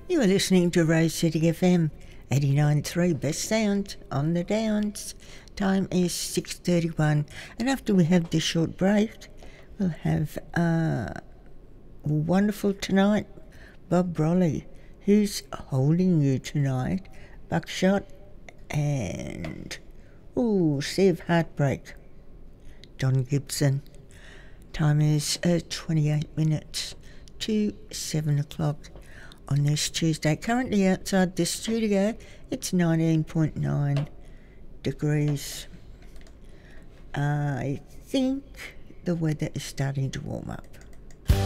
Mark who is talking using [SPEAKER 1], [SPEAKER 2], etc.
[SPEAKER 1] You are listening to Rose City FM 89.3, best sound on the Downs. Time is 6:31, and after we have this short break, we'll have wonderful tonight, Bob Brolly, who's holding you tonight, Buckshot, and Sea of Heartbreak, Don Gibson. Time is 28 minutes to 7 o'clock on this Tuesday. Currently outside the studio, it's 19.9 degrees. I think the weather is starting to warm up.